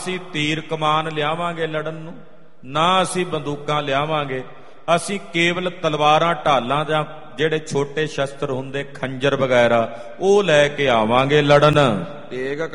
ਅਸੀਂ ਤੀਰ ਕਮਾਨ ਲਿਆਵਾਂਗੇ ਲੜਨ ਨੂੰ, ਨਾ ਅਸੀਂ ਬੰਦੂਕਾਂ ਲਿਆਵਾਂਗੇ। ਅਸੀਂ ਕੇਵਲ ਤਲਵਾਰਾਂ, ਢਾਲਾਂ ਜਾਂ ਜਿਹੜੇ ਛੋਟੇ ਸ਼ਸਤਰ ਹੁੰਦੇ ਖੰਜਰ ਵਗੈਰਾ ਉਹ ਲੈ ਕੇ ਆਵਾਂਗੇ ਲੜਨ। ਤੇਗ